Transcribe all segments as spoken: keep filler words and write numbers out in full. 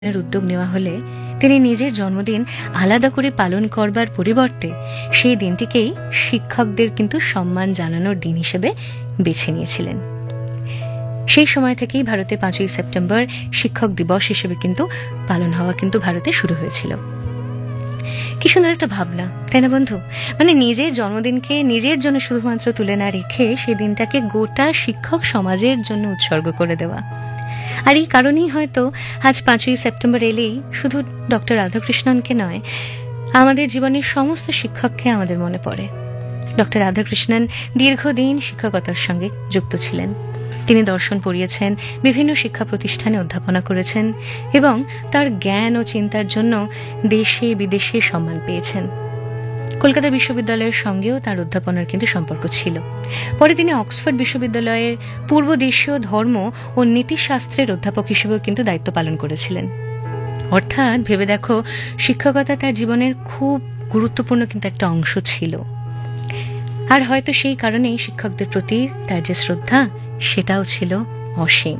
এর উদ্যোগ নেওয়া হলে তিনি নিজের জন্মদিন আলাদা করে পালন করবার পরিবর্তে সেই দিনটিকেই শিক্ষকদের কিন্তু সম্মান জানানোর দিন হিসেবে বেছে নিয়েছিলেন। সেই সময় থেকেই ভারতে পাঁচই সেপ্টেম্বর শিক্ষক দিবস হিসেবে কিন্তু পালন হওয়া কিন্তু ভারতে শুরু হয়েছিল। কি সুন্দর একটা ভাবনা, তাই না বন্ধু? মানে নিজের জন্মদিনকে নিজের জন্য শুধুমাত্র তুলে না রেখে সেই দিনটাকে গোটা শিক্ষক সমাজের জন্য উৎসর্গ করে দেওয়া। আর এই কারণেই হয়তো আজ পাঁচই সেপ্টেম্বর এলেই শুধু ডক্টর রাধাকৃষ্ণনকে নয়, আমাদের জীবনের সমস্ত শিক্ষককে আমাদের মনে পড়ে। ডক্টর রাধাকৃষ্ণন দীর্ঘদিন শিক্ষকতার সঙ্গে যুক্ত ছিলেন। তিনি দর্শন পড়িয়েছেন, বিভিন্ন শিক্ষা প্রতিষ্ঠানে অধ্যাপনা করেছেন এবং তার জ্ঞান ও চিন্তার জন্য দেশে বিদেশে সম্মান পেয়েছেন। কলকাতা বিশ্ববিদ্যালয়ের সঙ্গেও তার অধ্যাপনার কিন্তু সম্পর্ক ছিল। পরে তিনি অক্সফোর্ড বিশ্ববিদ্যালয়ের পূর্ব দেশীয় ধর্ম ও নীতিশাস্ত্রের অধ্যাপক হিসেবেও কিন্তু দায়িত্ব পালন করেছিলেন। অর্থাৎ ভেবে দেখো, শিক্ষকতা তার জীবনের খুব গুরুত্বপূর্ণ কিন্তু একটা অংশ ছিল। আর হয়তো সেই কারণেই শিক্ষকদের প্রতি তার যে শ্রদ্ধা, সেটাও ছিল অসীম।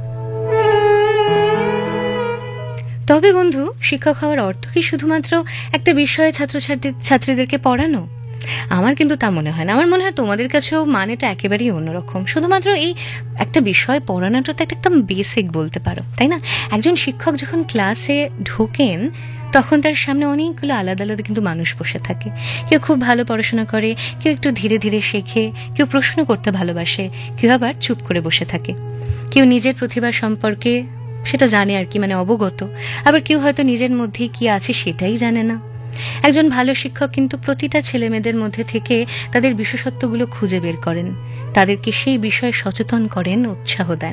তবে বন্ধু, শিক্ষক হওয়ার অর্থ কি শুধুমাত্র একটা বিষয়ে ছাত্রছাত্রী ছাত্রীদেরকে পড়ানো? আমার কিন্তু তা মনে হয় না। আমার মনে হয় তোমাদের কাছেও মানেটা একেবারেই অন্যরকম। শুধুমাত্র এই একটা বিষয় পড়ানোটা তো একটা একদম বেসিক বলতে পারো, তাই না? একজন শিক্ষক যখন ক্লাসে ঢোকেন তখন তার সামনে অনেকগুলো আলাদা আলাদা কিন্তু মানুষ বসে থাকে। কেউ খুব ভালো পড়াশোনা করে, কেউ একটু ধীরে ধীরে শেখে, কেউ প্রশ্ন করতে ভালোবাসে, কেউ আবার চুপ করে বসে থাকে। কেউ নিজের প্রতিভা সম্পর্কে সেটা জানে আর কি, মানে অবগত, আবার কেউ হয়তো নিজের মধ্যে কি আছে সেটাই জানে না। একজন ভালো শিক্ষক কিন্তু প্রতিটা ছেলে মেয়েদের মধ্যে থেকে তাদের বিশেষত্বগুলো খুঁজে বের করেন, তাদেরকে সেই বিষয়ে সচেতন করেন, উৎসাহ দেন।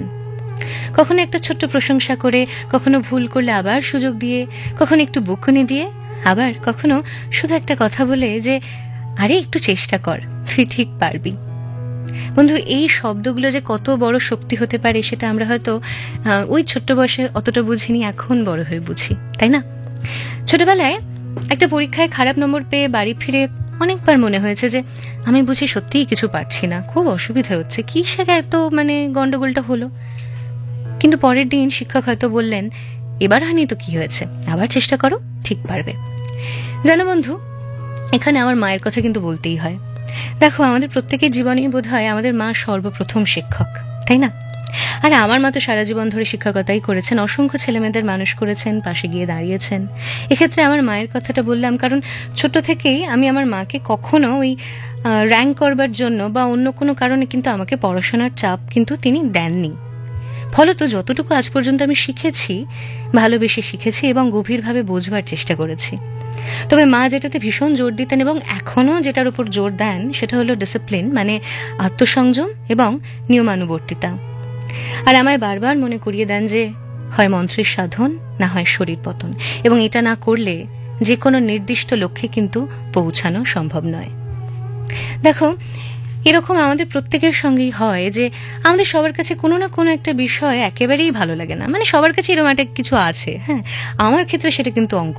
কখনো একটা ছোট্ট প্রশংসা করে, কখনো ভুল করলে আবার সুযোগ দিয়ে, কখনো একটু বকুনি দিয়ে, আবার কখনো শুধু একটা কথা বলে যে আরে একটু চেষ্টা কর, তুই ঠিক পারবি। বন্ধু, এই শব্দগুলো যে কত বড় শক্তি হতে পারে সেটা আমরা হয়তো ওই ছোট্ট বয়সে অতটা বুঝিনি, এখন বড় হয়ে বুঝি, তাই না? ছোটবেলায় একটা পরীক্ষায় খারাপ নম্বর পেয়ে বাড়ি ফিরে অনেকবার মনে হয়েছে যে আমি বুঝি সত্যিই কিছু পারছি না, খুব অসুবিধা হচ্ছে, কি শেখা এত মানে গন্ডগোলটা হলো। কিন্তু পরের দিন শিক্ষক হয়তো বললেন, এবার হয়নি তো কি হয়েছে, আবার চেষ্টা করো, ঠিক পারবে। জানো বন্ধু, এখানে আমার মায়ের কথা কিন্তু বলতেই হয়। দেখো, আমাদের প্রত্যেকের জীবনেই বোধ হয় আমাদের মা সর্বপ্রথম শিক্ষক, তাই না? আর আমার মা তো সারা জীবন ধরে শিক্ষকতাই করেছেন, অসংখ্য ছেলেমেয়েদের মানুষ করেছেন, পাশে গিয়ে দাঁড়িয়েছেন। এক্ষেত্রে আমার মায়ের কথাটা বললাম কারণ ছোট থেকেই আমি আমার মাকে কখনো ওই র্যাঙ্ক করবার জন্য বা অন্য কোনো কারণে কিন্তু আমাকে পড়াশোনার চাপ কিন্তু তিনি দেননি। ফলত যতটুকু আজ পর্যন্ত আমি শিখেছি, ভালোবেসে শিখেছি এবং গভীরভাবে বোঝবার চেষ্টা করেছি। তবে মা যেটাতে ভীষণ জোর দিতেন এবং এখনো যেটার উপর জোর দেন সেটা হলো ডিসিপ্লিন, মানে আত্মসংযম এবং নিয়মানুবর্তিতা। আর আমায় বারবার মনে করিয়ে দেন যে হয় মন্ত্রের সাধন, না হয় শরীর পতন, এবং এটা না করলে যে কোনো নির্দিষ্ট লক্ষ্যে কিন্তু পৌঁছানো সম্ভব নয়। দেখো, এরকম আমাদের প্রত্যেকের সঙ্গেই হয় যে আমাদের সবার কাছে কোনো না কোনো একটা বিষয় একেবারেই ভালো লাগে না, মানে সবার কাছে এরকম একটা কিছু আছে। হ্যাঁ, আমার ক্ষেত্রে সেটা কিন্তু অঙ্ক।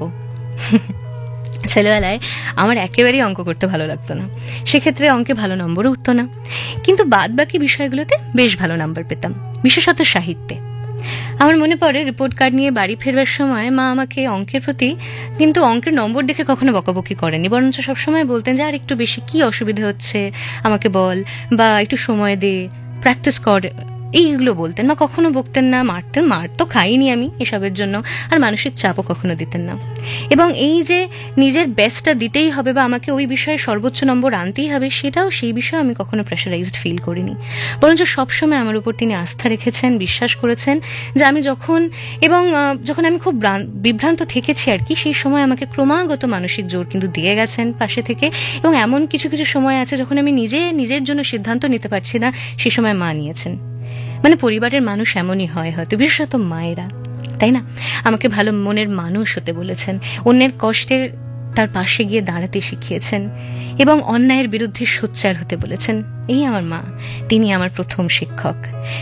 ছেলেবেলায় আমার একেবারেই অঙ্ক করতে ভালো লাগতো না, সেক্ষেত্রে অঙ্কে ভালো নম্বরও উঠতো না, কিন্তু বাদ বাকি বিষয়গুলোতে বেশ ভালো নাম্বার পেতাম, বিশেষত সাহিত্যে। আমার মনে পড়ে রিপোর্ট কার্ড নিয়ে বাড়ি ফেরবার সময় মা আমাকে অঙ্কের প্রতি কিন্তু অঙ্কের নম্বর দেখে কখনো বকাবকি করেনি, বরঞ্চ সবসময় বলতেন যে আর একটু বেশি কি অসুবিধা হচ্ছে আমাকে বল, বা একটু সময় দে, প্র্যাকটিস কর, এইগুলো বলতেন। মা কখনো বকতেন না, মারতেন, মার তো খাইনি আমি এসবের জন্য, আর মানসিক চাপও কখনো দিতেন না। এবং এই যে নিজের বেস্টটা দিতেই হবে বা আমাকে ওই বিষয়ে সর্বোচ্চ নম্বর আনতেই হবে, সেটাও সেই বিষয়ে আমি কখনো প্রেশারাইজড ফিল করিনি, বরঞ্চ সবসময় আমার উপর তিনি আস্থা রেখেছেন, বিশ্বাস করেছেন যে আমি যখন এবং যখন আমি খুব বিভ্রান্ত থেকেছি আর কি, সেই সময় আমাকে ক্রমাগত মানসিক জোর কিন্তু দিয়ে গেছেন পাশে থেকে। এবং এমন কিছু কিছু সময় আছে যখন আমি নিজে নিজের জন্য সিদ্ধান্ত নিতে পারছি না, সে সময় মা নিয়েছেন। মানে পরিবারের মানুষ এমনই হয় হয়তো, বিশেষত মায়েরা, তাই না? আমাকে ভালো মনের মানুষ হতে বলেছেন, অন্যের কষ্টের তার পাশে গিয়ে দাঁড়াতে শিখিয়েছেন এবং অন্যায়ের বিরুদ্ধে সোচ্চার হতে বলেছেন। এই আমার মা, তিনি আমার প্রথম শিক্ষক।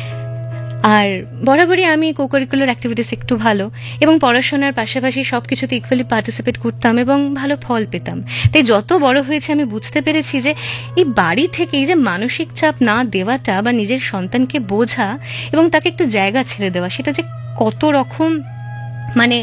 আর বরাবরই আমি কোকারিকুলার অ্যাক্টিভিটিস একটু ভালো এবং পড়াশোনার পাশাপাশি সবকিছুতে ইকুয়ালি পার্টিসিপেট করতাম এবং ভালো ফল পেতাম। তাই যত বড় হয়েছে আমি বুঝতে পেরেছি যে এই বাড়ি থেকে এই যে মানসিক চাপ না দেওয়াটা বা নিজের সন্তানকে বোঝা এবং তাকে একটা জায়গা ছেড়ে দেওয়া, সেটা যে কত রকম মানে